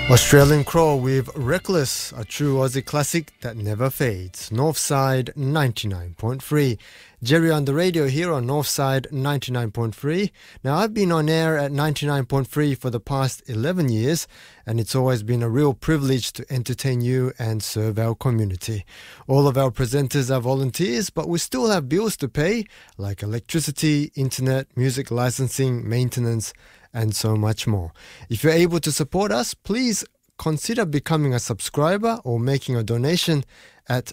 Australian Crow with Reckless, a true Aussie classic that never fades. Northside 99.3. Jerry on the radio here on Northside 99.3. Now, I've been on air at 99.3 for the past 11 years, and it's always been a real privilege to entertain you and serve our community. All of our presenters are volunteers, but we still have bills to pay, like electricity, internet, music licensing, maintenance, and so much more. If you're able to support us, please consider becoming a subscriber or making a donation at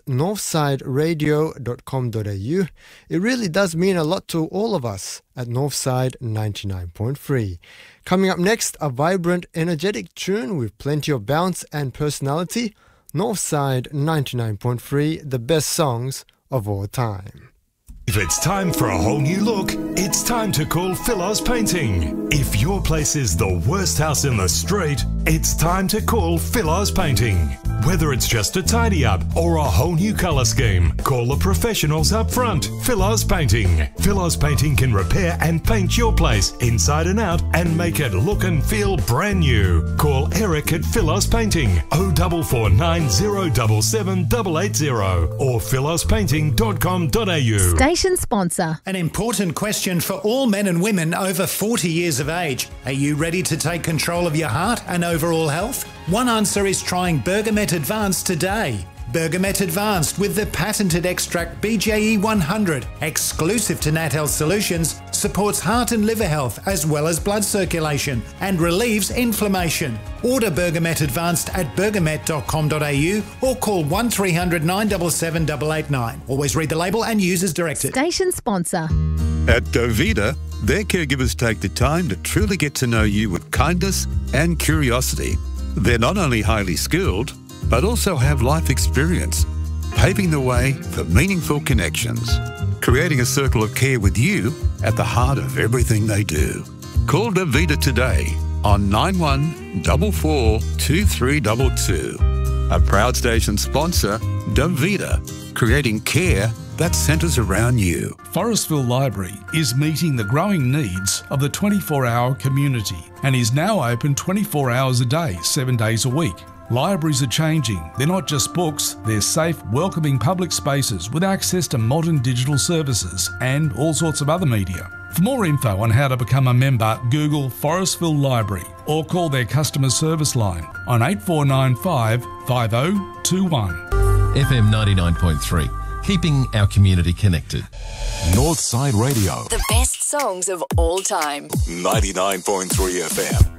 northsideradio.com.au. It really does mean a lot to all of us at Northside 99.3. Coming up next, a vibrant, energetic tune with plenty of bounce and personality. Northside 99.3, the best songs of all time. If it's time for a whole new look, it's time to call Philos Painting. If your place is the worst house in the street, it's time to call Philos Painting. Whether it's just a tidy up or a whole new colour scheme, call the professionals up front. Philos Painting. Philos Painting can repair and paint your place inside and out and make it look and feel brand new. Call Eric at Philos Painting 0449 077 880 or philospainting.com.au. Station sponsor. An important question for all men and women over 40 years of age. Are you ready to take control of your heart and overall health? One answer is trying Bergamet Advanced today. Bergamet Advanced with the patented extract BJE 100, exclusive to Nat Health Solutions, supports heart and liver health as well as blood circulation and relieves inflammation. Order Bergamet Advanced at bergamet.com.au or call 1300 977 889. Always read the label and use as directed. Station sponsor. At Dovita, their caregivers take the time to truly get to know you with kindness and curiosity. They're not only highly skilled, but also have life experience, paving the way for meaningful connections, creating a circle of care with you at the heart of everything they do. Call Davita today on 91442322. A proud station sponsor, Davita, creating care that centres around you. Forestville Library is meeting the growing needs of the 24-hour community and is now open 24 hours a day, 7 days a week. Libraries are changing. They're not just books, they're safe, welcoming public spaces with access to modern digital services and all sorts of other media. For more info on how to become a member, Google Forestville Library or call their customer service line on 8495 5021. FM 99.3, keeping our community connected. Northside Radio. The best songs of all time. 99.3 FM.